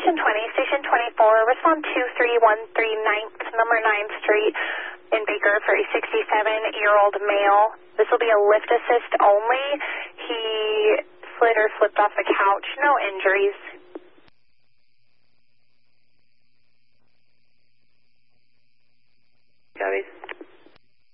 Station 20, Station 24, respond 2313 9th, number 9th Street in Baker for a 67-year-old male. This will be a lift assist only. He slid or slipped off the couch. No injuries.